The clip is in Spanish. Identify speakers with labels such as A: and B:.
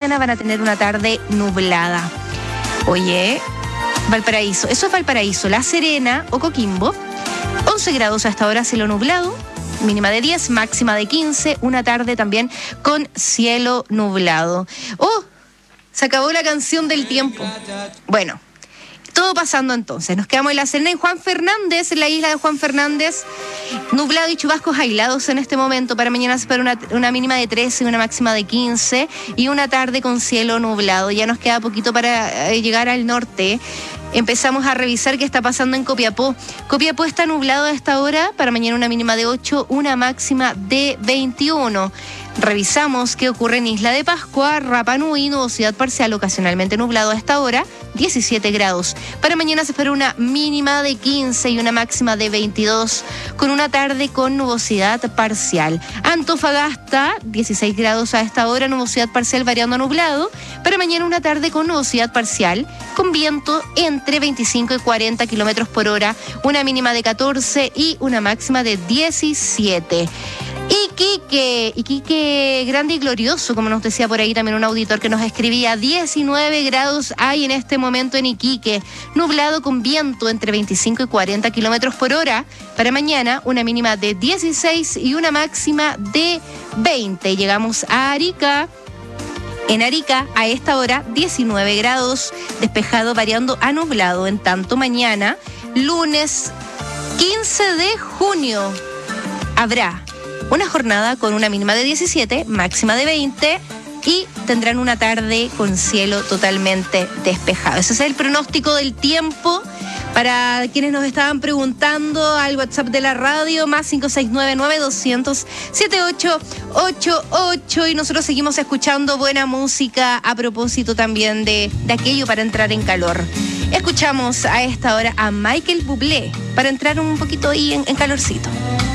A: mañana van a tener una tarde nublada. Oye, Valparaíso, eso es Valparaíso. La Serena o Coquimbo, 11 grados hasta ahora, cielo nublado, mínima de 10, máxima de 15, una tarde también con cielo nublado. ¡Oh! Se acabó la canción del tiempo. Bueno, todo pasando entonces. Nos quedamos en La Serena y Juan Fernández, en la isla de Juan Fernández. Nublado y chubascos aislados en este momento. Para mañana se espera una mínima de 13 y una máxima de 15. Y una tarde con cielo nublado. Ya nos queda poquito para llegar al norte. Empezamos a revisar qué está pasando en Copiapó. Copiapó está nublado a esta hora. Para mañana una mínima de 8, una máxima de 21. Revisamos qué ocurre en Isla de Pascua, Rapa Nui, nubosidad parcial, ocasionalmente nublado a esta hora, 17 grados. Para mañana se espera una mínima de 15 y una máxima de 22, con una tarde con nubosidad parcial. Antofagasta, 16 grados a esta hora, nubosidad parcial variando a nublado. Para mañana una tarde con nubosidad parcial, con viento entre 25 y 40 kilómetros por hora, una mínima de 14 y una máxima de 17. Iquique, grande y glorioso, como nos decía por ahí también un auditor que nos escribía, 19 grados hay en este momento en Iquique, nublado con viento entre 25 y 40 kilómetros por hora. Para mañana, una mínima de 16 y una máxima de 20. Llegamos a Arica. En Arica, a esta hora, 19 grados, despejado variando a nublado. En tanto, mañana, lunes 15 de junio, habrá una jornada con una mínima de 17, máxima de 20 y tendrán una tarde con cielo totalmente despejado. Ese es el pronóstico del tiempo para quienes nos estaban preguntando al WhatsApp de la radio, más 569-900-7888. Y nosotros seguimos escuchando buena música a propósito también de aquello para entrar en calor. Escuchamos a esta hora a Michael Bublé para entrar un poquito ahí en calorcito.